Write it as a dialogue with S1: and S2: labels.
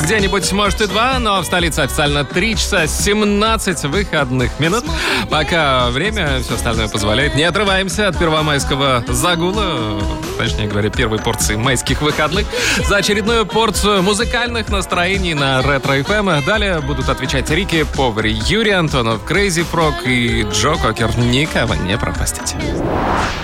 S1: где-нибудь, может, и 2, но в столице официально 3 часа 17 выходных минут. Пока время, все остальное позволяет. Не отрываемся от первомайского загула, точнее говоря, первой порции майских выходных, за очередную порцию музыкальных настроений на Ретро FM. Далее будут отвечать Рики Повари, Юрий Антонов, Crazy Frog и Джо Кокер. Никого не пропустите.